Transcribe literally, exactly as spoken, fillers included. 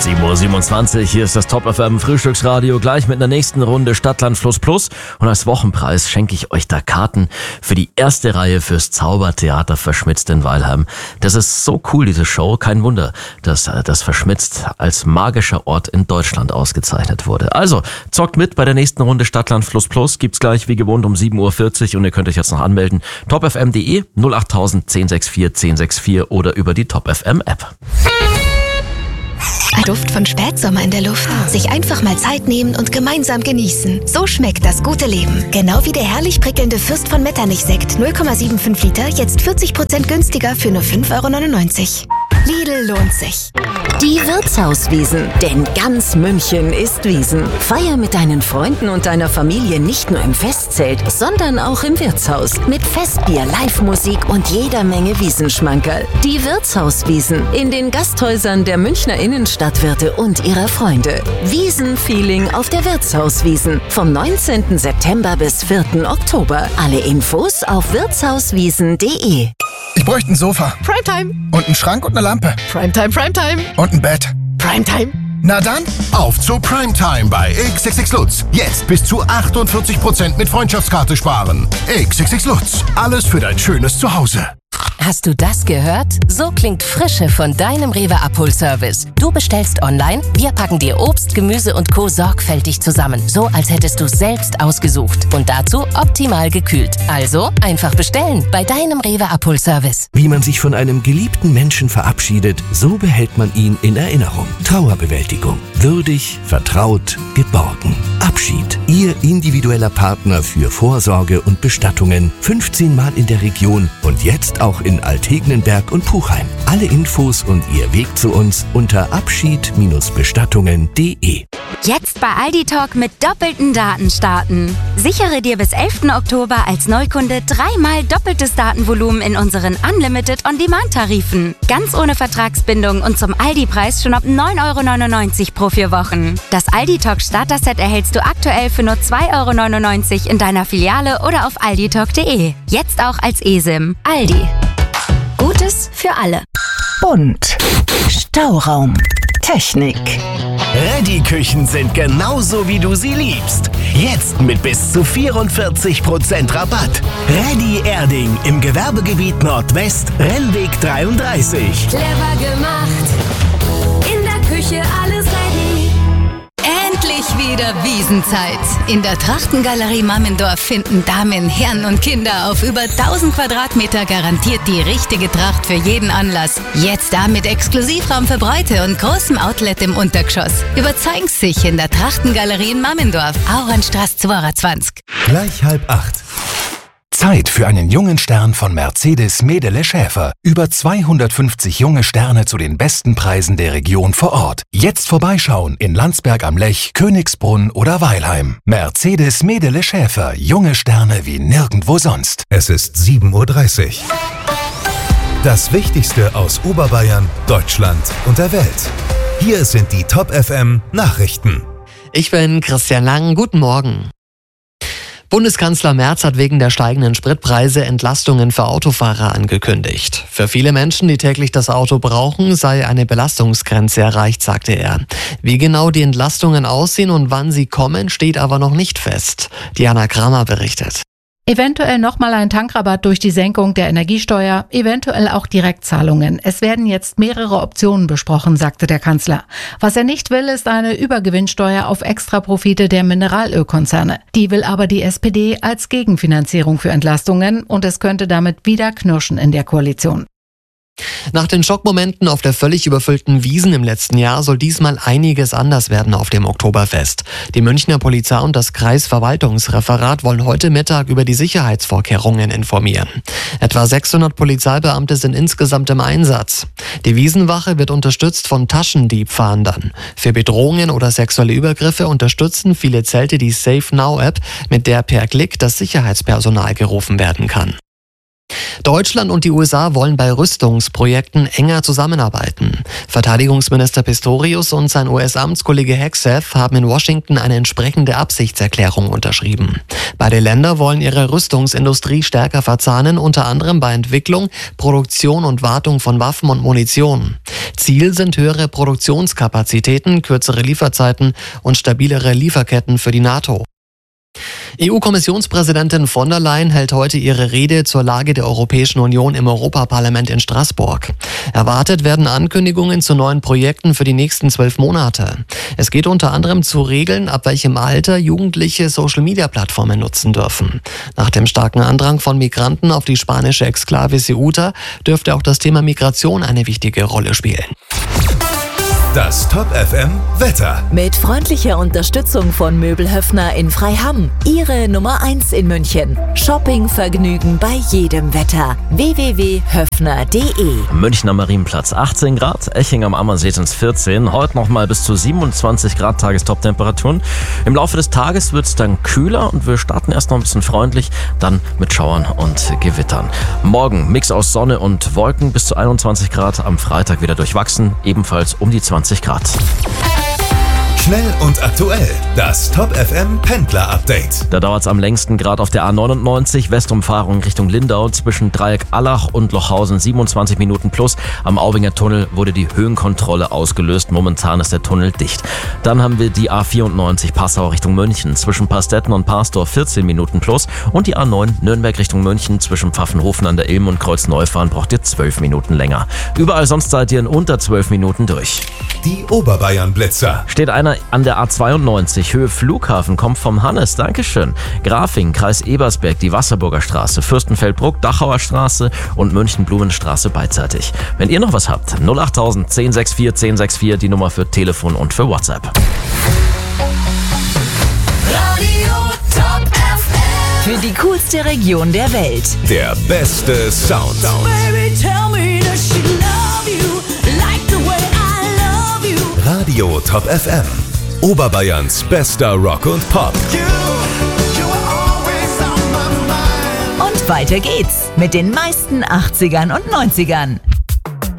sieben Uhr siebenundzwanzig, hier ist das Top F M Frühstücksradio, gleich mit einer nächsten Runde Stadtland Fluss Plus. Und als Wochenpreis schenke ich euch da Karten für die erste Reihe fürs Zaubertheater Verschmitzt in Weilheim. Das ist so cool, diese Show. Kein Wunder, dass das Verschmitzt als magischer Ort in Deutschland ausgezeichnet wurde. Also, zockt mit bei der nächsten Runde Stadtland Fluss Plus. Gibt's gleich wie gewohnt um sieben Uhr vierzig und ihr könnt euch jetzt noch anmelden. top f m punkt d e null acht null null eins sechs vier eins sechs vier oder über die Top F M App. Ein Duft von Spätsommer in der Luft. Sich einfach mal Zeit nehmen und gemeinsam genießen. So schmeckt das gute Leben. Genau wie der herrlich prickelnde Fürst von Metternich-Sekt. null Komma fünfundsiebzig Liter, jetzt vierzig Prozent günstiger für nur fünf Euro neunundneunzig. Lidl lohnt sich. Die Wirtshauswiesen. Denn ganz München ist Wiesen. Feier mit deinen Freunden und deiner Familie nicht nur im Festzelt, sondern auch im Wirtshaus. Mit Festbier, Live-Musik und jeder Menge Wiesenschmankerl. Die Wirtshauswiesen. In den Gasthäusern der Münchner Innenstadtwirte und ihrer Freunde. Wiesenfeeling auf der Wirtshauswiesen. Vom neunzehnten September bis vierten Oktober. Alle Infos auf wirtshauswiesen punkt d e. Ich bräuchte ein Sofa. Primetime. Und einen Schrank und eine Lampe. Primetime, Primetime. Und ein Bett. Primetime. Na dann, auf zur Primetime bei X X X Lutz. Jetzt bis zu achtundvierzig Prozent mit Freundschaftskarte sparen. X X X Lutz. Alles für dein schönes Zuhause. Hast du das gehört? So klingt Frische von deinem Rewe Abholservice. Du bestellst online, wir packen dir Obst, Gemüse und Co. sorgfältig zusammen. So, als hättest du es selbst ausgesucht. Und dazu optimal gekühlt. Also einfach bestellen bei deinem Rewe Abholservice. Wie man sich von einem geliebten Menschen verabschiedet, so behält man ihn in Erinnerung. Trauerbewältigung. Würdig, vertraut, geborgen. Abschied. Ihr individueller Partner für Vorsorge und Bestattungen. fünfzehn Mal in der Region und jetzt auch in Altegnenberg und Puchheim. Alle Infos und ihr Weg zu uns unter abschied Bestattungen punkt d e. Jetzt bei Aldi Talk mit doppelten Daten starten. Sichere dir bis elften Oktober als Neukunde dreimal doppeltes Datenvolumen in unseren Unlimited On-Demand-Tarifen. Ganz ohne Vertragsbindung und zum Aldi-Preis schon ab neun Euro neunundneunzig pro vier Wochen. Das Aldi Talk Starter-Set erhältst du aktuell für nur zwei Euro neunundneunzig in deiner Filiale oder auf aldi talk punkt d e. Jetzt auch als eSIM. Aldi. Gutes für alle. Bunt. Stauraum. Technik. Reddy-Küchen sind genauso, wie du sie liebst. Jetzt mit bis zu vierundvierzig Prozent Rabatt. Reddy Erding im Gewerbegebiet Nordwest, Rennweg dreiunddreißig. Clever gemacht. In der Küche alles ready. Endlich wieder Wiesenzeit. In der Trachtengalerie Mammendorf finden Damen, Herren und Kinder auf über tausend Quadratmeter garantiert die richtige Tracht für jeden Anlass. Jetzt da mit Exklusivraum für Bräute und großem Outlet im Untergeschoss. Überzeugen Sie sich in der Trachtengalerie in Mammendorf, Auernstraße zweiundzwanzig. Gleich halb acht. Zeit für einen jungen Stern von Mercedes Medele Schäfer. Über zweihundertfünfzig junge Sterne zu den besten Preisen der Region vor Ort. Jetzt vorbeischauen in Landsberg am Lech, Königsbrunn oder Weilheim. Mercedes Medele Schäfer. Junge Sterne wie nirgendwo sonst. Es ist sieben Uhr dreißig. Das Wichtigste aus Oberbayern, Deutschland und der Welt. Hier sind die Top F M Nachrichten. Ich bin Christian Lang. Guten Morgen. Bundeskanzler Merz hat wegen der steigenden Spritpreise Entlastungen für Autofahrer angekündigt. Für viele Menschen, die täglich das Auto brauchen, sei eine Belastungsgrenze erreicht, sagte er. Wie genau die Entlastungen aussehen und wann sie kommen, steht aber noch nicht fest. Diana Kramer berichtet. Eventuell nochmal ein Tankrabatt durch die Senkung der Energiesteuer, eventuell auch Direktzahlungen. Es werden jetzt mehrere Optionen besprochen, sagte der Kanzler. Was er nicht will, ist eine Übergewinnsteuer auf Extraprofite der Mineralölkonzerne. Die will aber die S P D als Gegenfinanzierung für Entlastungen und es könnte damit wieder knirschen in der Koalition. Nach den Schockmomenten auf der völlig überfüllten Wiesn im letzten Jahr soll diesmal einiges anders werden auf dem Oktoberfest. Die Münchner Polizei und das Kreisverwaltungsreferat wollen heute Mittag über die Sicherheitsvorkehrungen informieren. Etwa sechshundert Polizeibeamte sind insgesamt im Einsatz. Die Wiesenwache wird unterstützt von Taschendiebfahndern. Für Bedrohungen oder sexuelle Übergriffe unterstützen viele Zelte die Safe Now App, mit der per Klick das Sicherheitspersonal gerufen werden kann. Deutschland und die U S A wollen bei Rüstungsprojekten enger zusammenarbeiten. Verteidigungsminister Pistorius und sein U S-Amtskollege Hegseth haben in Washington eine entsprechende Absichtserklärung unterschrieben. Beide Länder wollen ihre Rüstungsindustrie stärker verzahnen, unter anderem bei Entwicklung, Produktion und Wartung von Waffen und Munition. Ziel sind höhere Produktionskapazitäten, kürzere Lieferzeiten und stabilere Lieferketten für die NATO. E U-Kommissionspräsidentin von der Leyen hält heute ihre Rede zur Lage der Europäischen Union im Europaparlament in Straßburg. Erwartet werden Ankündigungen zu neuen Projekten für die nächsten zwölf Monate. Es geht unter anderem zu Regeln, ab welchem Alter Jugendliche Social-Media-Plattformen nutzen dürfen. Nach dem starken Andrang von Migranten auf die spanische Exklave Ceuta dürfte auch das Thema Migration eine wichtige Rolle spielen. Das Top F M Wetter. Mit freundlicher Unterstützung von Möbelhöfner in Freiham. Ihre Nummer eins in München. Shoppingvergnügen bei jedem Wetter. w w w punkt höfner punkt d e. München am Marienplatz achtzehn Grad, Eching am Ammersee sind es vierzehn. Heute nochmal bis zu siebenundzwanzig Grad Tagestoptemperaturen. Im Laufe des Tages wird es dann kühler und wir starten erst noch ein bisschen freundlich, dann mit Schauern und Gewittern. Morgen Mix aus Sonne und Wolken bis zu einundzwanzig Grad. Am Freitag wieder durchwachsen, ebenfalls um die zwanzig Grad. Schnell und aktuell. Das Top F M Pendler Update. Da dauert es am längsten Grad auf der A neunundneunzig, Westumfahrung Richtung Lindau zwischen Dreieck Allach und Lochhausen, siebenundzwanzig Minuten plus. Am Aubinger Tunnel wurde die Höhenkontrolle ausgelöst. Momentan ist der Tunnel dicht. Dann haben wir die A vierundneunzig Passau Richtung München zwischen Pastetten und Parsdorf, vierzehn Minuten plus. Und die A neun Nürnberg Richtung München zwischen Pfaffenhofen an der Ilm und Kreuzneufahren braucht ihr zwölf Minuten länger. Überall sonst seid ihr in unter zwölf Minuten durch. Die Oberbayern-Blitzer. Steht einer an der A zweiundneunzig, Höhe Flughafen, kommt vom Hannes, Dankeschön. Grafing, Kreis Ebersberg, die Wasserburger Straße, Fürstenfeldbruck, Dachauer Straße und München-Blumenstraße beidseitig. Wenn ihr noch was habt, null acht null null eins sechs vier eins sechs vier, die Nummer für Telefon und für WhatsApp. Radio Top F M. Für die coolste Region der Welt. Der beste Sound. Baby, tell me that she love you like the way I love you. Radio Top F M. Oberbayerns bester Rock und Pop. Und weiter geht's mit den meisten achtzigern und neunzigern.